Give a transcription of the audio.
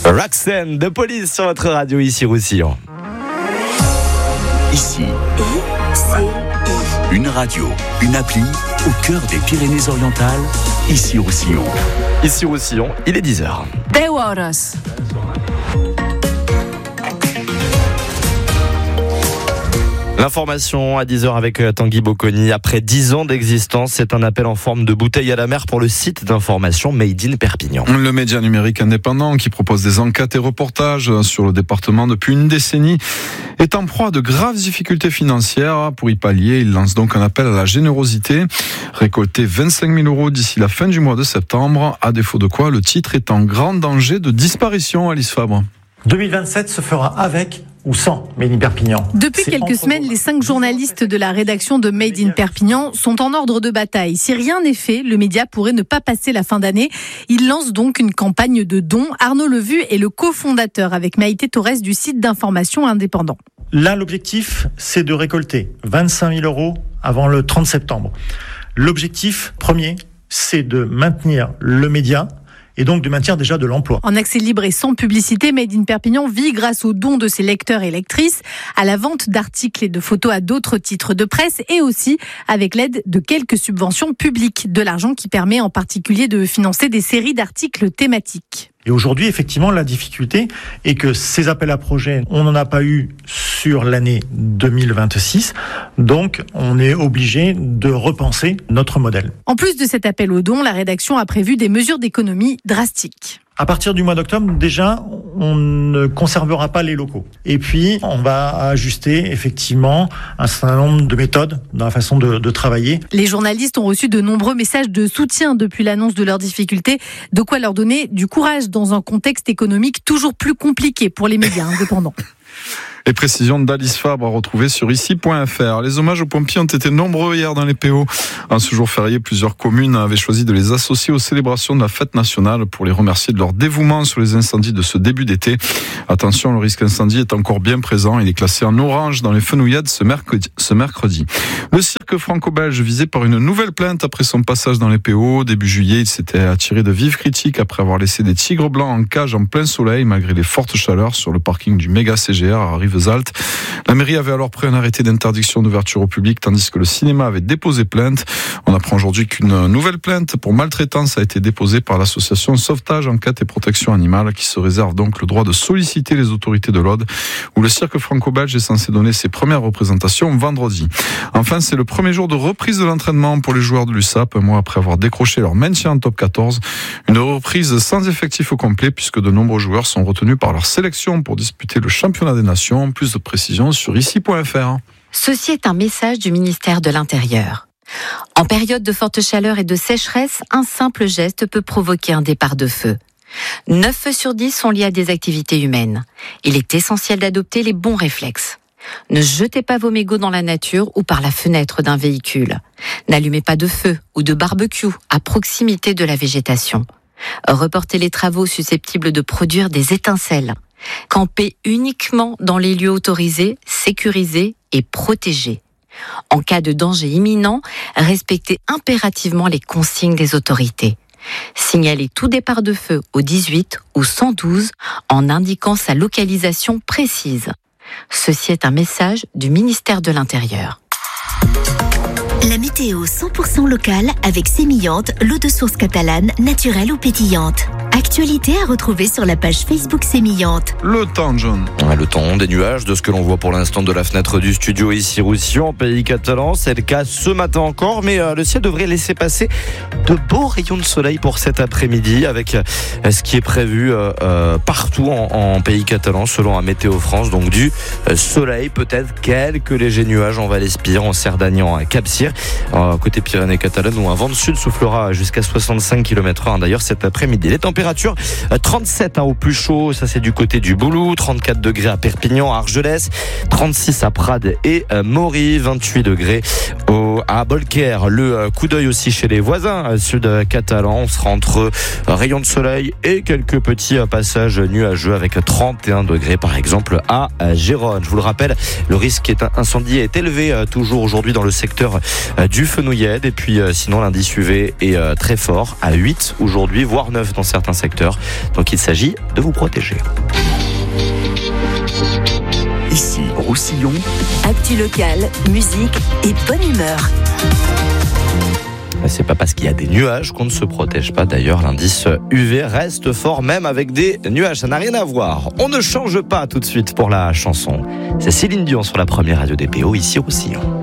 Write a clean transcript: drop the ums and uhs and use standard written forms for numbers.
Roxanne de Police sur votre radio, ici Roussillon. Ici, une radio, une appli au cœur des Pyrénées-Orientales, ici Roussillon. Ici Roussillon, il est 10h. 10 horas. L'information à 10h avec Tanguy Bocconi. Après 10 ans d'existence, c'est un appel en forme de bouteille à la mer pour le site d'information Made in Perpignan. Le média numérique indépendant qui propose des enquêtes et reportages sur le département depuis une décennie est en proie à de graves difficultés financières. Pour y pallier, il lance donc un appel à la générosité. Récolter 25 000 € d'ici la fin du mois de septembre, à défaut de quoi le titre est en grand danger de disparition. Alice Fabre. 2027 se fera avec ou sans Made in Perpignan. Depuis quelques semaines, les 5 journalistes de la rédaction de Made in Perpignan sont en ordre de bataille. Si rien n'est fait, le média pourrait ne pas passer la fin d'année. Il lance donc une campagne de dons. Arnaud Levu est le cofondateur avec Maïté Torres du site d'information indépendant. Là, l'objectif, c'est de récolter 25 000 € avant le 30 septembre. L'objectif premier, c'est de maintenir le média et donc de maintien déjà de l'emploi. En accès libre et sans publicité, Made in Perpignan vit grâce aux dons de ses lecteurs et lectrices, à la vente d'articles et de photos à d'autres titres de presse et aussi avec l'aide de quelques subventions publiques. De l'argent qui permet en particulier de financer des séries d'articles thématiques. Et aujourd'hui, effectivement, la difficulté est que ces appels à projets, on n'en a pas eu sur l'année 2026. Donc, on est obligé de repenser notre modèle. En plus de cet appel aux dons, la rédaction a prévu des mesures d'économie drastiques. À partir du mois d'octobre, déjà, on ne conservera pas les locaux. Et puis, on va ajuster effectivement un certain nombre de méthodes dans la façon de travailler. Les journalistes ont reçu de nombreux messages de soutien depuis l'annonce de leurs difficultés, de quoi leur donner du courage dans un contexte économique toujours plus compliqué pour les médias indépendants. Les précisions d'Alice Fabre à retrouver sur ici.fr. Les hommages aux pompiers ont été nombreux hier dans les PO. En ce jour férié, plusieurs communes avaient choisi de les associer aux célébrations de la fête nationale pour les remercier de leur dévouement sur les incendies de ce début d'été. Attention, le risque incendie est encore bien présent. Il est classé en orange dans les fenouillades ce mercredi. Le cirque franco-belge visé par une nouvelle plainte après son passage dans les PO. Début juillet, il s'était attiré de vives critiques après avoir laissé des tigres blancs en cage en plein soleil malgré les fortes chaleurs sur le parking du méga CGR à Rivesaltes. La mairie avait alors pris un arrêté d'interdiction d'ouverture au public tandis que le cinéma avait déposé plainte. On apprend aujourd'hui qu'une nouvelle plainte pour maltraitance a été déposée par l'association Sauvetage, Enquête et Protection Animale qui se réserve donc le droit de solliciter les autorités de l'Aude où le cirque franco-belge est censé donner ses premières représentations vendredi. Enfin, c'est le premier jour de reprise de l'entraînement pour les joueurs de l'USAP, un mois après avoir décroché leur maintien en top 14. Une reprise sans effectif au complet puisque de nombreux joueurs sont retenus par leur sélection pour disputer le championnat des nations. Plus de précisions sur ici.fr. Ceci est un message du ministère de l'Intérieur. En période de forte chaleur et de sécheresse, un simple geste peut provoquer un départ de feu. 9 feux sur 10 sont liés à des activités humaines. Il est essentiel d'adopter les bons réflexes. Ne jetez pas vos mégots dans la nature ou par la fenêtre d'un véhicule. N'allumez pas de feu ou de barbecue à proximité de la végétation. Reportez les travaux susceptibles de produire des étincelles. Campez uniquement dans les lieux autorisés, sécurisés et protégés. En cas de danger imminent, respectez impérativement les consignes des autorités. Signalez tout départ de feu au 18 ou 112 en indiquant sa localisation précise. Ceci est un message du ministère de l'Intérieur. La météo 100% locale avec Sémillante, l'eau de source catalane, naturelle ou pétillante. Actualité à retrouver sur la page Facebook Sémillante. Le temps, John. Le temps, des nuages, de ce que l'on voit pour l'instant de la fenêtre du studio ici Roussillon, en pays catalan. C'est le cas ce matin encore, mais le ciel devrait laisser passer de beaux rayons de soleil pour cet après-midi avec ce qui est prévu partout en pays catalan selon un Météo France. Donc du soleil, peut-être quelques légers nuages en Val-Espire, en Cerdagnan, à Cap-Cyr. Côté Pyrénées catalanes où un vent de sud soufflera jusqu'à 65 km/h d'ailleurs cet après-midi. Les températures 37 au plus chaud, ça c'est du côté du Boulou, 34 degrés à Perpignan, à Argelès, 36 à Prades et Mory, 28 degrés à Bolquer. Le coup d'œil aussi chez les voisins sud catalans, on sera entre rayons de soleil et quelques petits passages nuageux avec 31 degrés par exemple à Gérone. Je vous le rappelle, le risque incendie est élevé toujours aujourd'hui dans le secteur du fenouillède. Et puis sinon l'indice UV est très fort, à 8 aujourd'hui, voire 9 dans certains secteurs. Donc il s'agit de vous protéger. Ici, Roussillon. Actu locale, musique et bonne humeur. C'est pas parce qu'il y a des nuages qu'on ne se protège pas. D'ailleurs, l'indice UV reste fort même avec des nuages. Ça n'a rien à voir. On ne change pas tout de suite pour la chanson. C'est Céline Dion sur la première radio des PO, ici Roussillon.